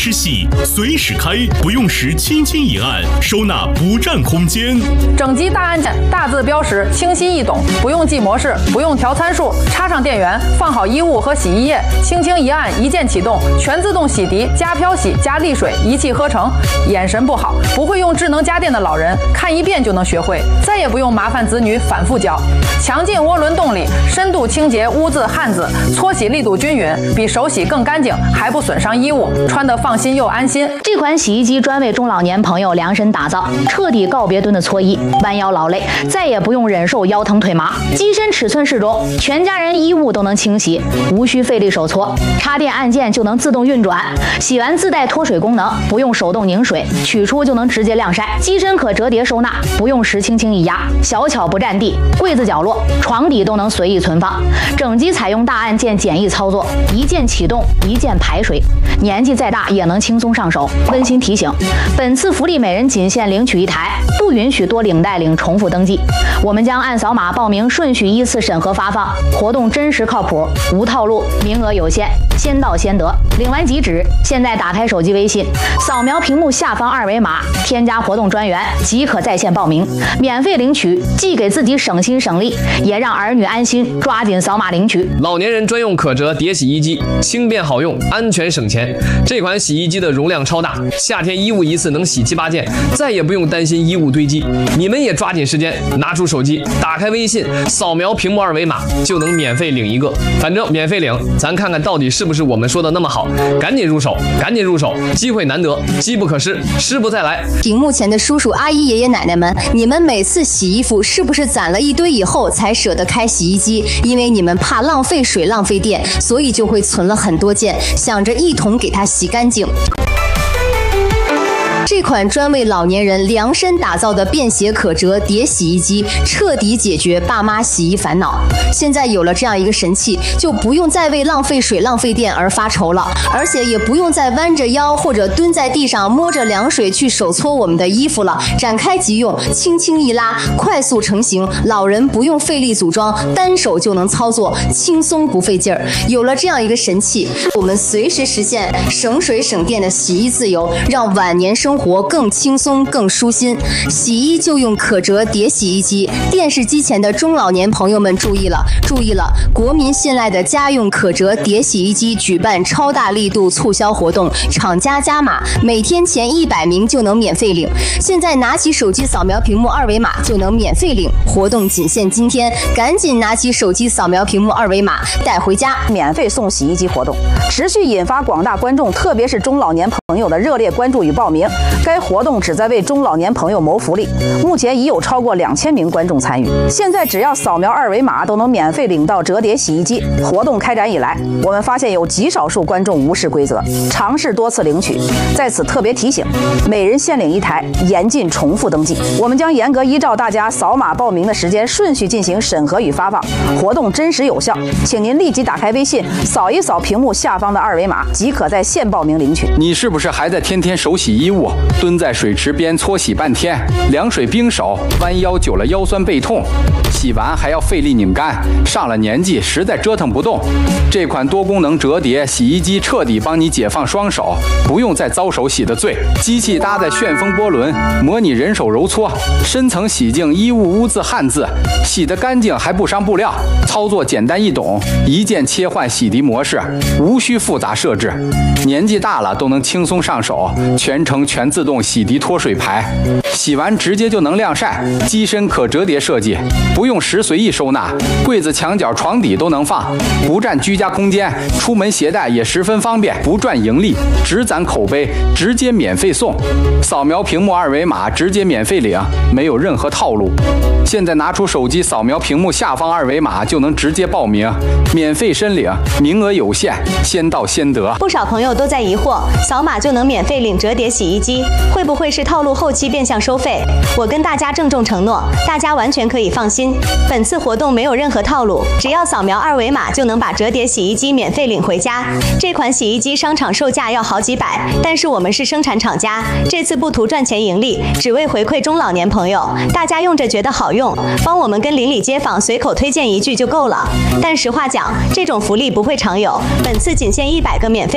时洗，随时开，不用时轻轻一按，收纳不占空间。 整机大按键，大字标识，清晰易懂，不用记模式，不用调参数，插上电源，放好衣物和洗衣液，轻轻一按，一键启动，全自动洗涤，加漂洗，加沥水，一气呵成。眼神不好，不会用智能家电的老人，看一遍就能学会，再也不用麻烦子女反复教。强劲涡轮动力，深度清洁污渍汗渍，搓洗力度均匀，比手洗更干净，还不损伤衣物，穿得放心又安心。 这款洗衣机专为中老年朋友量身打造，彻底告别蹲的搓衣，弯腰劳累，再也不用忍受腰疼腿麻。机身尺寸适中，全家人衣物都能清洗，无需费力手搓，插电按键就能自动运转，洗完自带脱水功能，不用手动拧水，取出就能直接晾晒。机身可折叠收纳，不用时轻轻一压，小巧不占地，柜子角落、床底都能随意存放。整机采用大按键简易操作，一键启动，一键排水，年纪再大也能轻松上手。温馨提醒，本次福利每人仅限领取1台，不允许多领带领重复登记。我们将按扫码报名顺序依次审核发放，活动真实靠谱，无套路，名额有限，先到先得。领完即止，现在打开手机微信，扫描屏幕下方2维码，添加活动专员即可在线报名，免费领取，既给自己省心省力，也让儿女安心，抓紧扫码领取。 老年人专用可折叠洗衣机，轻便好用，安全省钱。这款洗衣机的容量超大，夏天衣物一次能洗7、8件，再也不用担心衣物堆积。你们也抓紧时间，拿出手机，打开微信，扫描屏幕2维码，就能免费领一个。反正免费领，咱看看到底是不是我们说的那么好。赶紧入手，赶紧入手，机会难得，机不可失，失不再来。 屏幕前的叔叔阿姨爷爷奶奶们，你们每次洗衣服是不是攒了一堆以后才舍得开洗衣机？因为你们怕浪费水浪费电，所以就会存了很多件，想着一同给它洗干净。这款专为老年人量身打造的便携可折叠洗衣机，彻底解决爸妈洗衣烦恼。现在有了这样一个神器，就不用再为浪费水浪费电而发愁了，而且也不用再弯着腰或者蹲在地上摸着凉水去手搓我们的衣服了，展开即用，轻轻一拉，快速成型，老人不用费力组装，单手就能操作，轻松不费劲儿。有了这样一个神器，我们随时实现省水省电的洗衣自由，让晚年生活更轻松更舒心。洗衣就用可折叠洗衣机，电视机前的中老年朋友们注意了，国民信赖的家用可折叠洗衣机举办超大力度促销活动，厂家加码，每天前100名就能免费领。现在拿起手机扫描屏幕2维码就能免费领，活动仅限今天，赶紧拿起手机扫描屏幕2维码带回家。 免费送洗衣机活动持续引发广大观众，特别是中老年朋友的热烈关注与报名。该活动旨在为中老年朋友谋福利，目前已有超过2000名观众参与。现在只要扫描2维码都能免费领到折叠洗衣机。活动开展以来，我们发现有极少数观众无视规则，尝试多次领取。在此特别提醒，每人限领1台，严禁重复登记。我们将严格依照大家扫码报名的时间顺序进行审核与发放，活动真实有效，请您立即打开微信，扫一扫屏幕下方的2维码，即可在线报名领取。 你是不是还在天天手洗衣物，蹲在水池边搓洗半天，凉水冰手，弯腰久了腰酸背痛，洗完还要费力拧干，上了年纪实在折腾不动。这款多功能折叠洗衣机彻底帮你解放双手，不用再遭手洗的罪。机器搭载旋风波轮，模拟人手揉搓，深层洗净衣物污渍汗渍，洗得干净还不伤布料。操作简单易懂，一键切换洗涤模式，无需复杂设置。年纪大了都能轻松上手，全程全自动洗涤脱水排，洗完直接就能晾晒。机身可折叠设计，不用时随意收纳，柜子、墙角、床底都能放，不占居家空间，出门携带也十分方便，不赚盈利，只攒口碑，直接免费送。扫描屏幕2维码直接免费领，没有任何套路。现在拿出手机扫描屏幕下方2维码就能直接报名，免费申领，名额有限，先到先得。 不少朋友都在疑惑，扫码就能免费领折叠洗衣机，会不会是套路后期变相收费？我跟大家郑重承诺，大家完全可以放心，本次活动没有任何套路，只要扫描2维码就能把折叠洗衣机免费领回家。这款洗衣机商场售价要好几百，但是我们是生产厂家，这次不图赚钱盈利，只为回馈中老年朋友，大家用着觉得好用，帮我们跟邻里街坊随口推荐一句就够了。但实话讲，这种福利不会常有，本次仅限100个免费